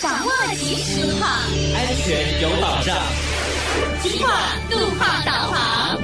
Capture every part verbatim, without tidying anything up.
掌握即时路况， 安全有保障。 金话路况导航。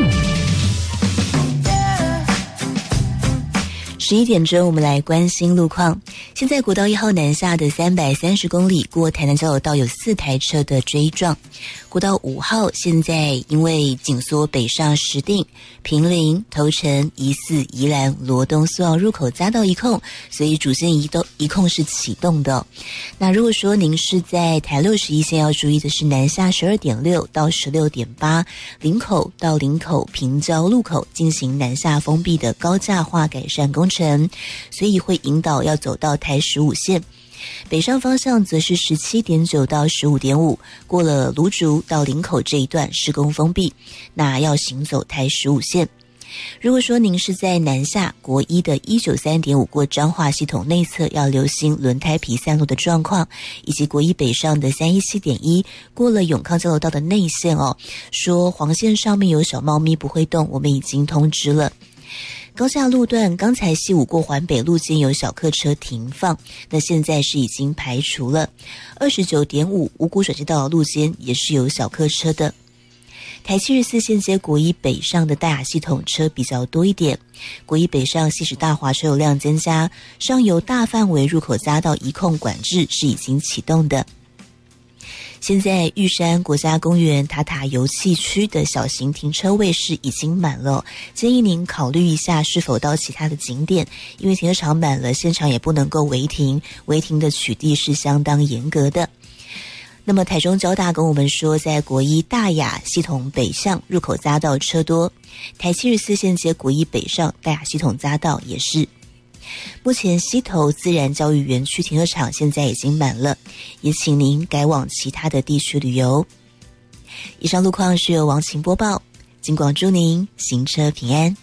十一点钟，我们来关心路况。现在国道一号南下的三百三十公里过台南交流道有四台车的追撞。国道五号现在因为紧缩北上石碇、坪林、头城、宜四、宜兰、罗东苏澳入口匝道一控，所以主线一都一控是启动的。那如果说您是在台六十一线，要注意的是南下十二点六到十六点八，林口到林口平交路口进行南下封闭的高架化改善工程，所以会引导要走到台十五线。北上方向则是十七点九到十五点五，过了芦竹到林口这一段施工封闭，那要行走台十五线。如果说您是在南下国一的一九三点五过彰化系统内侧，要留心轮胎皮散落的状况，以及国一北上的三一七点一过了永康交流道的内线哦，说黄线上面有小猫咪不会动，我们已经通知了。高架路段刚才西武过环北路间有小客车停放，那现在是已经排除了。二十九点五五股转接道路间也是有小客车的。台七十四线接国一北上的大雅系统车比较多一点，国一北上西石大华车流量增加，上游大范围入口匝道一控管制是已经启动的。现在玉山国家公园塔塔游憩区的小型停车位是已经满了，建议您考虑一下是否到其他的景点，因为停车场满了，现场也不能够违停，违停的取缔是相当严格的。那么台中交大跟我们说，在国一大雅系统北向入口匝道车多，台七十四线接国一北上大雅系统匝道也是。目前溪头自然教育园区停车场现在已经满了，也请您改往其他的地区旅游。以上路况是由王晴播报，金广祝您行车平安。